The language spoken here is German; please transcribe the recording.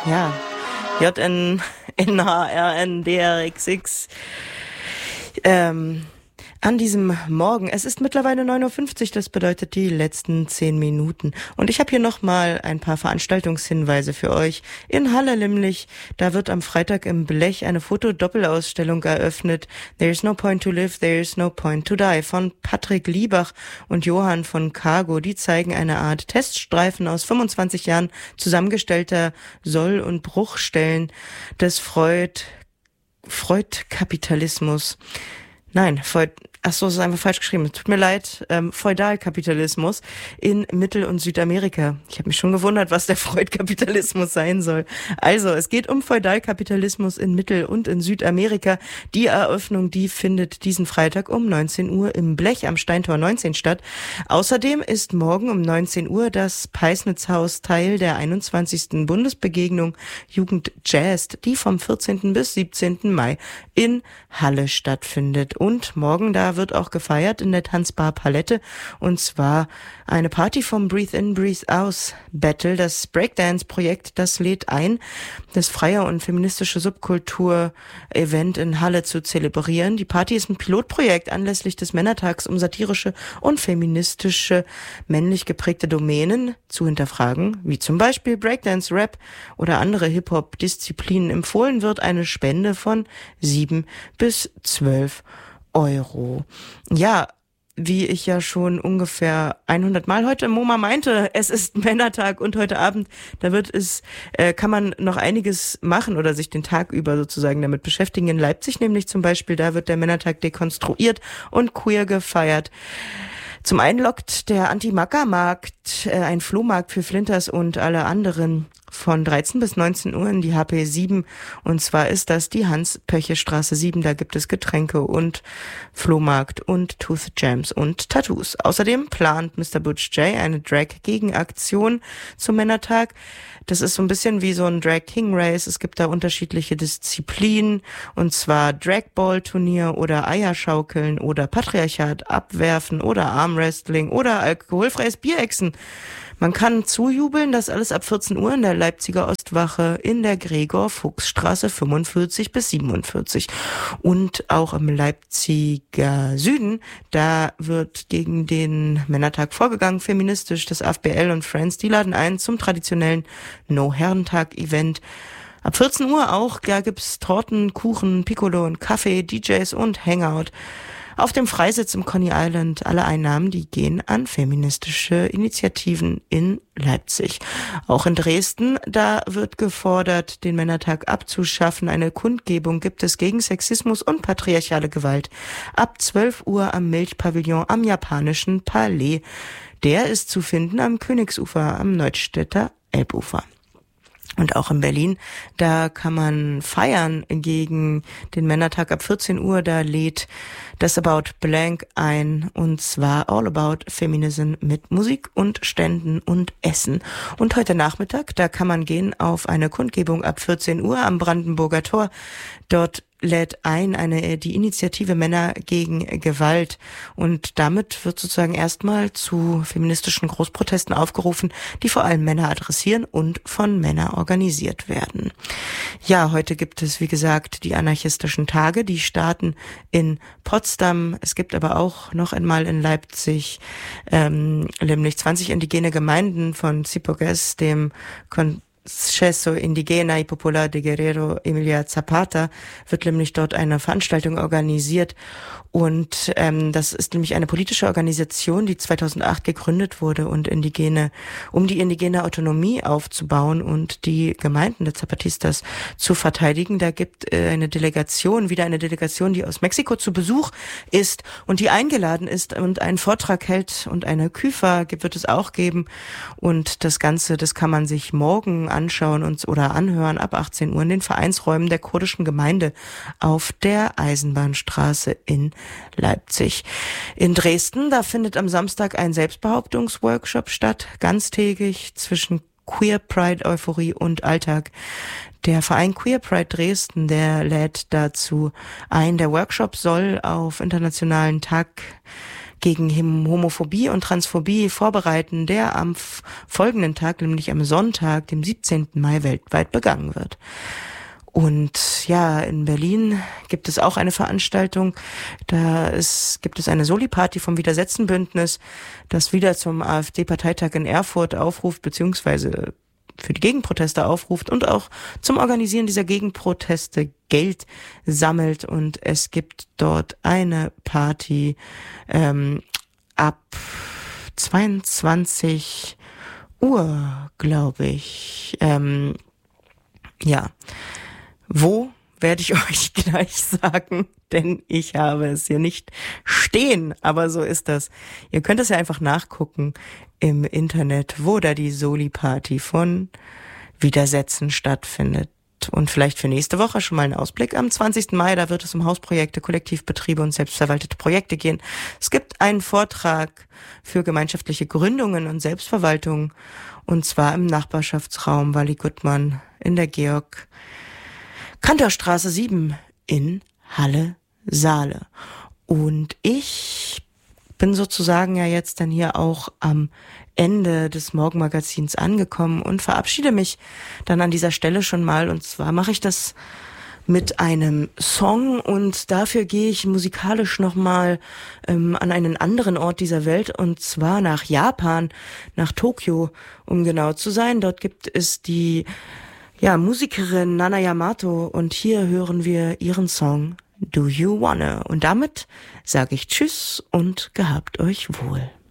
Ja, JNNHRNDRXX. An diesem Morgen. Es ist mittlerweile 9:50 Uhr, das bedeutet die letzten 10 Minuten. Und ich habe hier nochmal ein paar Veranstaltungshinweise für euch. In Halle nämlich, da wird am Freitag im Blech eine Fotodoppelausstellung eröffnet. There's no point to live, there's no point to die von Patrick Liebach und Johann von Cargo. Die zeigen eine Art Teststreifen aus 25 Jahren zusammengestellter Soll- und Bruchstellen des Freud-Kapitalismus. Nein, es ist einfach falsch geschrieben. Tut mir leid. Feudalkapitalismus in Mittel- und Südamerika. Ich habe mich schon gewundert, was der Freud-Kapitalismus sein soll. Also, es geht um Feudalkapitalismus in Mittel- und in Südamerika. Die Eröffnung, die findet diesen Freitag um 19 Uhr im Blech am Steintor 19 statt. Außerdem ist morgen um 19 Uhr das Peisnitzhaus Teil der 21. Bundesbegegnung Jugend Jazz, die vom 14. bis 17. Mai in Halle stattfindet. Und morgen, da wird auch gefeiert in der Tanzbar Palette, und zwar eine Party vom Breathe In, Breathe Out Battle. Das Breakdance-Projekt, das lädt ein, das freie und feministische Subkultur-Event in Halle zu zelebrieren. Die Party ist ein Pilotprojekt anlässlich des Männertags, um satirische und feministische, männlich geprägte Domänen zu hinterfragen, wie zum Beispiel Breakdance, Rap oder andere Hip-Hop-Disziplinen. Empfohlen wird eine Spende von 7 bis 12 Euro. Ja, wie ich ja schon ungefähr 100 Mal heute im MoMA meinte, es ist Männertag und heute Abend, kann man noch einiges machen oder sich den Tag über sozusagen damit beschäftigen. In Leipzig nämlich zum Beispiel, da wird der Männertag dekonstruiert und queer gefeiert. Zum einen lockt der Anti-Macker-Markt, ein Flohmarkt für Flinters und alle anderen, von 13 bis 19 Uhr in die HP 7. Und zwar ist das die Hans-Pöche-Straße 7. Da gibt es Getränke und Flohmarkt und Tooth Jams und Tattoos. Außerdem plant Mr. Butch J eine Drag-Gegenaktion zum Männertag. Das ist so ein bisschen wie so ein Drag King Race. Es gibt da unterschiedliche Disziplinen, und zwar Dragball-Turnier oder Eierschaukeln oder Patriarchat abwerfen oder Armwrestling oder alkoholfreies Bierechsen. Man kann zujubeln, das alles ab 14 Uhr in der Leipziger Ostwache in der Gregor-Fuchs-Straße 45 bis 47. Und auch im Leipziger Süden, da wird gegen den Männertag vorgegangen, feministisch. Das AfBL und Friends, die laden ein zum traditionellen No-Herrentag-Event. Ab 14 Uhr auch, da gibt's Torten, Kuchen, Piccolo und Kaffee, DJs und Hangout. Auf dem Freisitz im Coney Island, alle Einnahmen, die gehen an feministische Initiativen in Leipzig. Auch in Dresden, da wird gefordert, den Männertag abzuschaffen. Eine Kundgebung gibt es gegen Sexismus und patriarchale Gewalt. Ab 12 Uhr am Milchpavillon am Japanischen Palais. Der ist zu finden am Königsufer, am Neustädter Elbufer. Und auch in Berlin, da kann man feiern gegen den Männertag ab 14 Uhr. Da lädt das About Blank ein, und zwar All About Feminism mit Musik und Ständen und Essen. Und heute Nachmittag, da kann man gehen auf eine Kundgebung ab 14 Uhr am Brandenburger Tor. Dort lädt ein die Initiative Männer gegen Gewalt, und damit wird sozusagen erstmal zu feministischen Großprotesten aufgerufen, die vor allem Männer adressieren und von Männern organisiert werden. Ja, heute gibt es, wie gesagt, die anarchistischen Tage, die starten in Potsdam. Es gibt aber auch noch einmal in Leipzig nämlich 20 indigene Gemeinden von Zipogues, dem Congreso Indigena y Popular de Guerrero Emilia Zapata, wird nämlich dort eine Veranstaltung organisiert. Und das ist nämlich eine politische Organisation, die 2008 gegründet wurde, um die indigene Autonomie aufzubauen und die Gemeinden der Zapatistas zu verteidigen. Da gibt eine Delegation, die aus Mexiko zu Besuch ist und die eingeladen ist und einen Vortrag hält, und eine Küfer wird es auch geben. Und das Ganze, das kann man sich morgen anschauen oder anhören ab 18 Uhr in den Vereinsräumen der kurdischen Gemeinde auf der Eisenbahnstraße in Leipzig. In Dresden, da findet am Samstag ein Selbstbehauptungsworkshop statt, ganztägig zwischen Queer Pride, Euphorie und Alltag. Der Verein Queer Pride Dresden, der lädt dazu ein. Der Workshop soll auf Internationalen Tag gegen Homophobie und Transphobie vorbereiten, der am folgenden Tag, nämlich am Sonntag, dem 17. Mai, weltweit begangen wird. Und ja, in Berlin gibt es auch eine Veranstaltung. Gibt es eine Soli-Party vom Widersetzen-Bündnis, das wieder zum AfD-Parteitag in Erfurt aufruft, beziehungsweise für die Gegenproteste aufruft und auch zum Organisieren dieser Gegenproteste Geld sammelt. Und es gibt dort eine Party ab 22 Uhr, glaube ich. Wo werde ich euch gleich sagen, denn ich habe es hier nicht stehen, aber so ist das. Ihr könnt es ja einfach nachgucken im Internet, wo da die Soli-Party von Widersetzen stattfindet. Und vielleicht für nächste Woche schon mal ein Ausblick. Am 20. Mai, da wird es um Hausprojekte, Kollektivbetriebe und selbstverwaltete Projekte gehen. Es gibt einen Vortrag für gemeinschaftliche Gründungen und Selbstverwaltung, und zwar im Nachbarschaftsraum Walli Gutmann in der Georg-Kantor-Straße 7 in Halle-Saale. Und ich bin sozusagen ja jetzt dann hier auch am Ende des Morgenmagazins angekommen und verabschiede mich dann an dieser Stelle schon mal. Und zwar mache ich das mit einem Song, und dafür gehe ich musikalisch nochmal an einen anderen Ort dieser Welt, und zwar nach Japan, nach Tokio, um genau zu sein. Dort gibt es die Musikerin Nana Yamato, und hier hören wir ihren Song Do You Wanna? Und damit sage ich Tschüss und gehabt euch wohl.